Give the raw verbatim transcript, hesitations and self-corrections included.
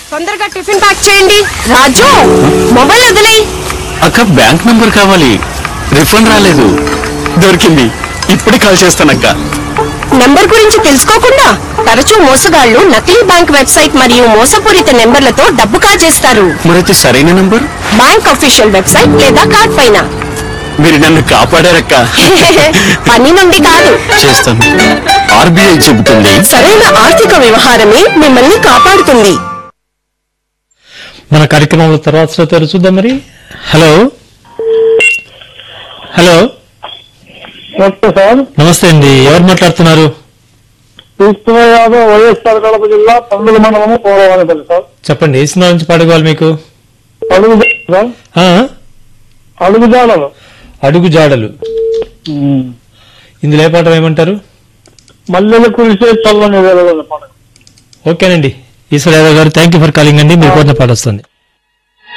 తొందరగా tiffin pack చేయండి. రాజు mobile వదిలే. అక్క బ్యాంక్ నంబర్ కావాలి. రిఫండ్ రాలేదు. దొరికింది. ఇప్పుడే కాల్ చేస్తానక్క. నంబర్ గురించి తెలుసుకోకుండా తరచూ మోసగాళ్లు నకిలీ బ్యాంక్ వెబ్సైట్ మరియు మోసపూరిత నెంబర్లతో డబ్బు కాజేస్తారు. మరైతే సరైన నంబర్ బ్యాంక్ అఫీషియల్ వెబ్సైట్ లేదా కార్డ్ పైన. మీరు నన్ను కాపాడారక్క. పని నుండి కాదు. చేస్తాను. ఆర్బీఐ చెబుతుంది సరైన ఆర్థిక వ్యవహారమే మిమ్మల్ని కాపాడుతుంది. మన కార్యక్రమంలో తర్వాత శ్రోతలు చూద్దాం మరి. హలో హలో నమస్తే సార్. నమస్తే అండి. ఎవరు మాట్లాడుతున్నారు? కృష్ణ యాదవ్, వైఎస్ఆర్ కడప జిల్లా పందుల మండలము పౌరవాణిపల్లి సార్. చెప్పండి, ఏ సినిమా నుంచి పాడుకోవాలి మీకు? అడుగు సార్. ఆ? అడుగు జాడలు. అడుగు జాడలు. ఇందులో ఏ పాట ఏమంటారు? మల్లెలు కురిసే చల్లని వేళ పాట. ఓకేనండి. ఈశ్వర్ యాదవ్ గారు, థ్యాంక్ యూ ఫర్ కాలింగ్ అండి. మీరు కోరిన పాట వస్తుంది.